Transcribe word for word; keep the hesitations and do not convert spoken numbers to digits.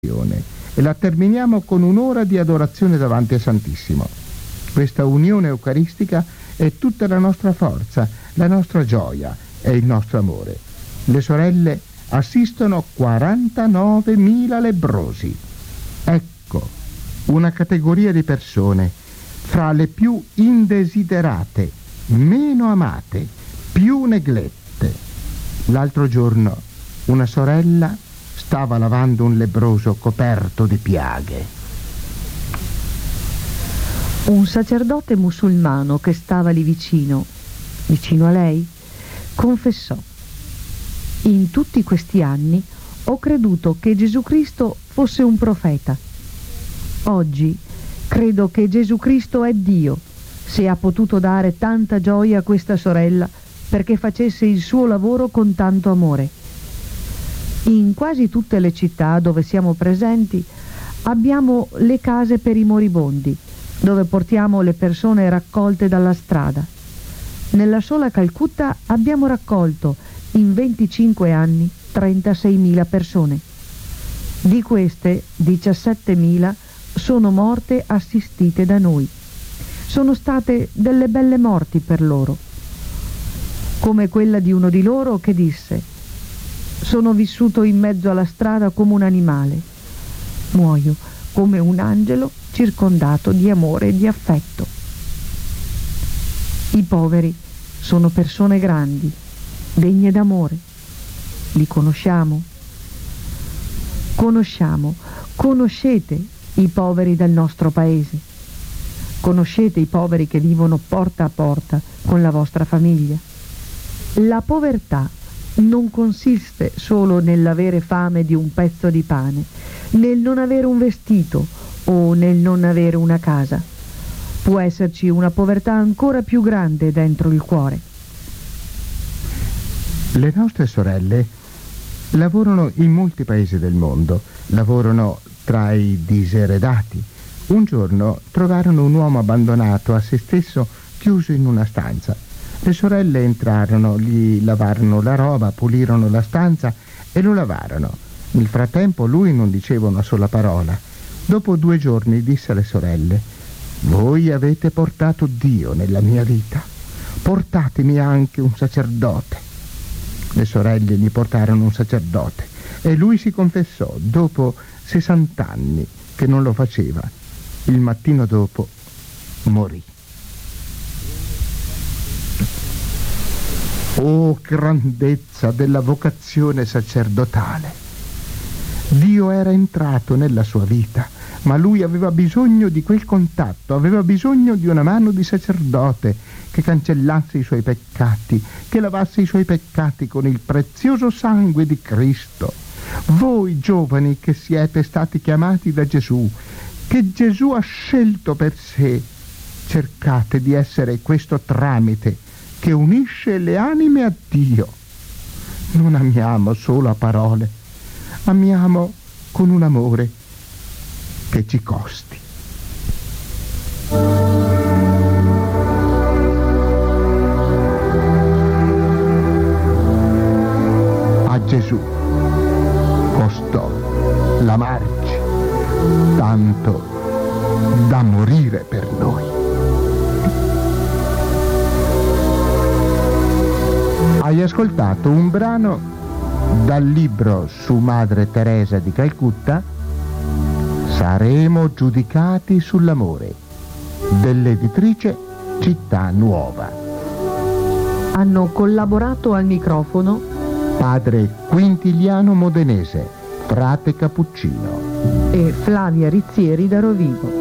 e la terminiamo con un'ora di adorazione davanti al Santissimo. Questa unione eucaristica è tutta la nostra forza, la nostra gioia e il nostro amore. Le sorelle assistono quarantanovemila lebbrosi. Ecco, una categoria di persone fra le più indesiderate, meno amate, più neglette. L'altro giorno una sorella stava lavando un lebbroso coperto di piaghe. Un sacerdote musulmano che stava lì vicino, vicino a lei, confessò: in tutti questi anni ho creduto che Gesù Cristo fosse un profeta. Oggi credo che Gesù Cristo è Dio, se ha potuto dare tanta gioia a questa sorella perché facesse il suo lavoro con tanto amore. In quasi tutte le città dove siamo presenti abbiamo le case per i moribondi, dove portiamo le persone raccolte dalla strada. Nella sola Calcutta abbiamo raccolto in venticinque anni trentaseimila persone. Di queste diciassettemila sono morte assistite da noi. Sono state delle belle morti per loro, come quella di uno di loro che disse: sono vissuto in mezzo alla strada come un animale, muoio come un angelo circondato di amore e di affetto. I poveri sono persone grandi, degne d'amore. Li conosciamo? Conosciamo, conoscete i poveri del nostro paese. Conoscete i poveri che vivono porta a porta con la vostra famiglia. La povertà non consiste solo nell'avere fame di un pezzo di pane, nel non avere un vestito o nel non avere una casa. Può esserci una povertà ancora più grande dentro il cuore. Le nostre sorelle lavorano in molti paesi del mondo, lavorano tra i diseredati. Un giorno trovarono un uomo abbandonato a se stesso, chiuso in una stanza. Le sorelle entrarono, gli lavarono la roba, pulirono la stanza e lo lavarono. Nel frattempo lui non diceva una sola parola. Dopo due giorni disse alle sorelle: voi avete portato Dio nella mia vita, portatemi anche un sacerdote. Le sorelle gli portarono un sacerdote e lui si confessò dopo sessant'anni che non lo faceva. Il mattino dopo morì. Oh, grandezza della vocazione sacerdotale! Dio era entrato nella sua vita, ma lui aveva bisogno di quel contatto, aveva bisogno di una mano di sacerdote che cancellasse i suoi peccati, che lavasse i suoi peccati con il prezioso sangue di Cristo. Voi giovani che siete stati chiamati da Gesù, che Gesù ha scelto per sé, cercate di essere questo tramite che unisce le anime a Dio. Non amiamo solo a parole, amiamo con un amore che ci costi. A Gesù costò l'amarci tanto da morire per noi. Hai ascoltato un brano dal libro su Madre Teresa di Calcutta, Saremo giudicati sull'amore, dell'editrice Città Nuova. Hanno collaborato al microfono Padre Quintiliano Modenese, frate cappuccino, e Flavia Rizzieri da Rovigo.